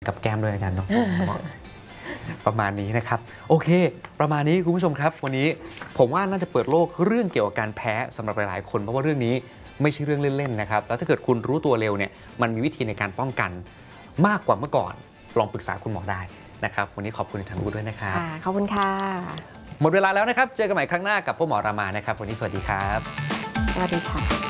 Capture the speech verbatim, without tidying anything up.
กับแก้มด้วยอาจารย์เนาะ ประมาณนี้นะครับโอเคประมาณนี้คุณผู้ชมครับวันนี้ผมว่าน่าจะเปิดโลกเรื่องเกี่ยวกับการแพ้สำหรับหลายๆคนเพราะว่าเรื่องนี้ไม่ใช่เรื่องเล่นๆนะครับแล้วถ้าเกิดคุณรู้ตัวเร็วเนี่ยมันมีวิธีในการป้องกันมากกว่าเมื่อก่อนลองปรึกษาคุณหมอได้นะครับวันนี้ขอบคุณอาจารย์วูดด้วยนะครับขอบคุณค่ะหมดเวลาแล้วนะครับเจอกันใหม่ครั้งหน้ากับพ่อหมอรามานะครับวันนี้สวัสดีครับสวัสดีค่ะ